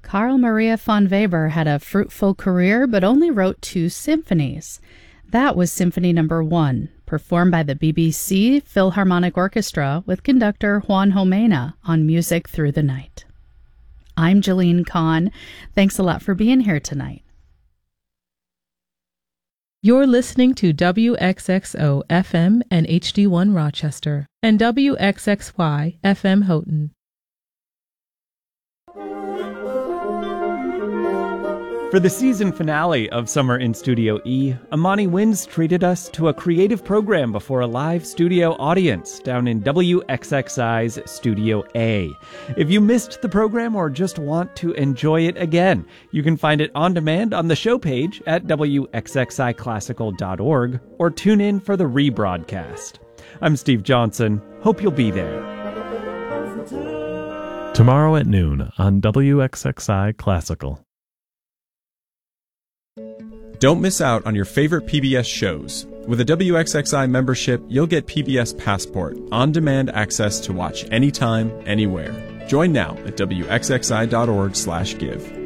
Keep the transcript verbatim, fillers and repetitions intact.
Carl Maria von Weber had a fruitful career but only wrote two symphonies. That was Symphony Number One, performed by the B B C Philharmonic Orchestra with conductor Juan Jomena on Music Through the Night. I'm Jeline Kahn. Thanks a lot for being here tonight. You're listening to W X X O F M and H D one Rochester and W X X Y F M Houghton. For the season finale of Summer in Studio E, Amani Winds treated us to a creative program before a live studio audience down in W X X I's Studio A. If you missed the program or just want to enjoy it again, you can find it on demand on the show page at W X X I classical dot org or tune in for the rebroadcast. I'm Steve Johnson. Hope you'll be there. Tomorrow at noon on W X X I Classical. Don't miss out on your favorite P B S shows. With a W X X I membership, you'll get P B S Passport, on-demand access to watch anytime, anywhere. Join now at W X X I dot org slash give.